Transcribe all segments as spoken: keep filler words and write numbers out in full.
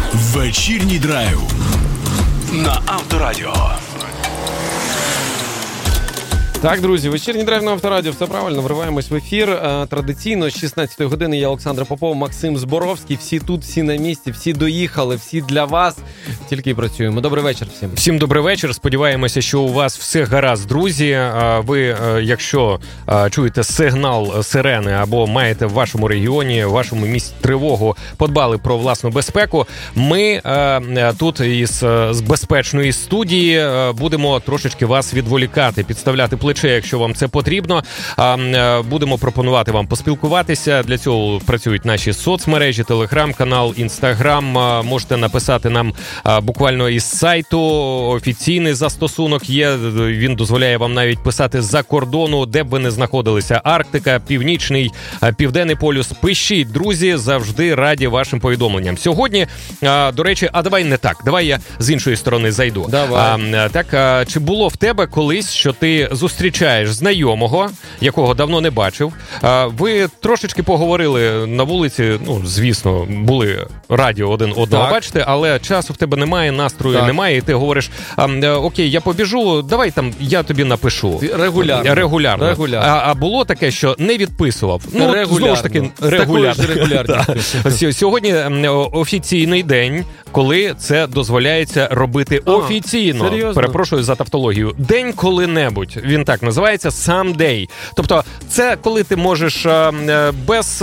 Вечірній драйв на Авторадіо. Так, друзі, вечірній драйв на Авторадіо, все правильно, вриваємось в ефір. Традиційно з шістнадцятої години я, Олександр Попов, Максим Зборовський. Всі тут, всі на місці, всі доїхали, всі для вас. Тільки і працюємо. Добрий вечір всім. Всім добрий вечір. Сподіваємося, що у вас все гаразд, друзі. Ви, якщо чуєте сигнал сирени або маєте в вашому регіоні, в вашому місті тривогу, подбали про власну безпеку, ми тут із безпечної студії будемо трошечки вас відволікати, підставляти плече, якщо вам це потрібно. Будемо пропонувати вам поспілкуватися. Для цього працюють наші соцмережі, телеграм-канал, інстаграм. Можете написати нам буквально із сайту. Офіційний застосунок є. Він дозволяє вам навіть писати з-за кордону, де б ви не знаходилися. Арктика, Північний, Південний полюс. Пишіть, друзі, завжди раді вашим повідомленням. Сьогодні, до речі, а давай не так. Давай я з іншої сторони зайду. Давай. А, так, чи було в тебе колись, що ти зустрічаєш знайомого, якого давно не бачив, ви трошечки поговорили на вулиці, ну, звісно, були раді один одного так. бачити, але часу в тебе немає, настрою так. немає, і ти говориш, окей, я побіжу, давай там, я тобі напишу. Регулярно. Регулярно. Регулярно. А, а було таке, що не відписував. Ну, регулярно. знову ж таки, регулярно. регулярно. Сьогодні офіційний день, коли це дозволяється робити а, офіційно. Серйозно? Перепрошую за тавтологію. День коли-небудь. Він так називається, someday. Тобто це коли ти можеш без,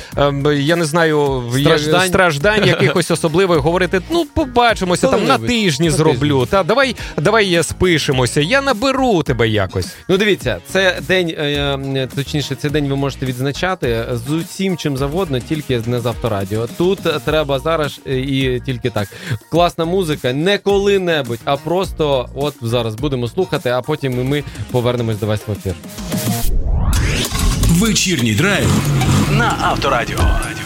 я не знаю, страждань, страждань якихось особливих говорити, ну, побачимося, там на тижні на зроблю, тижні. Та давай, давай спишемося, я наберу тебе якось. Ну, дивіться, це день, точніше, цей день ви можете відзначати з усім чим завгодно, тільки не з Авторадіо. Тут треба зараз і тільки так. Класна музика, не коли-небудь, а просто от зараз будемо слухати, а потім ми повернемось до вас в ефір. Вечірній драйв на Авторадіо.